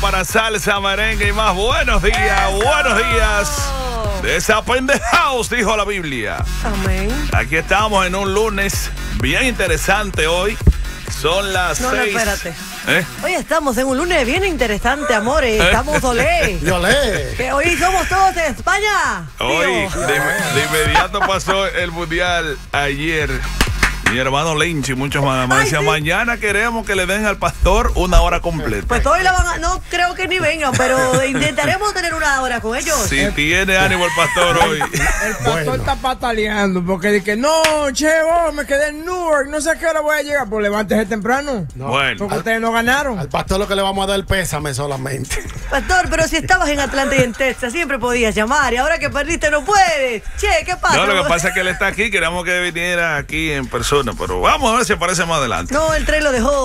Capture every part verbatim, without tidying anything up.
para salsa, merengue y más. Buenos días, ¡eso! Buenos días. Desapendejaos, dijo la Biblia. Amén. Aquí estamos en un lunes bien interesante hoy. Son las no, seis. No, espérate. ¿Eh? Hoy estamos en un lunes bien interesante, amores. Estamos olé. Olé. Que hoy somos todos de España. Hoy, de, de inmediato pasó el mundial ayer. Mi hermano Lenchi y muchos más. Me decía, sí. Mañana queremos que le den al pastor una hora completa. Pues hoy la van a, no creo que ni vengan, pero intentaremos tener una hora con ellos. Si sí, tiene ánimo el pastor hoy. El pastor bueno. está pataleando porque dice, no, che, vos, me quedé en Newark, no sé a qué hora voy a llegar. Pues levántese temprano. No. Bueno. Porque al, ustedes no ganaron. Al pastor lo que le vamos a dar el pésame solamente. Pastor, pero si estabas en Atlanta y en Texas, siempre podías llamar. Y ahora que perdiste no puedes. Che, ¿qué pasa? No, lo que pasa es que él está aquí. Queremos que viniera aquí en persona. Pero vamos a ver si aparece más adelante. No, el tren lo dejó.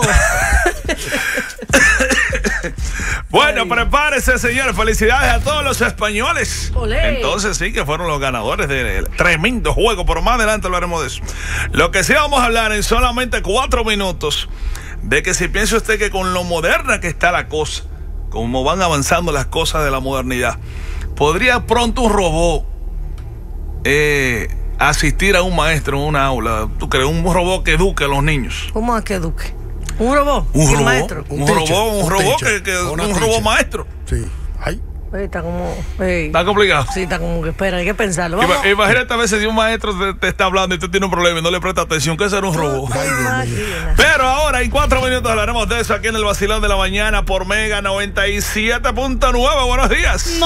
Bueno, ay, prepárese, señores. Felicidades a todos los españoles. Olé. Entonces sí que fueron los ganadores del tremendo juego. Pero más adelante hablaremos de eso. Lo que sí vamos a hablar en solamente cuatro minutos, de que si piensa usted que con lo moderna que está la cosa, como van avanzando las cosas de la modernidad, podría pronto un robot eh, asistir a un maestro en una aula. ¿Tú crees? Un robot que eduque a los niños. ¿Cómo es que eduque? ¿Un robot? Un robot, maestro? Un, un robot, teacher, un un robot teacher, que, que un teacher. robot maestro. Sí. Ay. Está como... Hey. Está complicado. Sí, está como que espera, hay que pensarlo. Vamos. Ima, imagínate a veces si un maestro te, te está hablando y tú tienes un problema y no le presta atención, que será un robot. Ay, pero ahora en cuatro minutos hablaremos de eso aquí en el Vacilón de la Mañana por Mega noventa y siete punto nueve. Buenos días.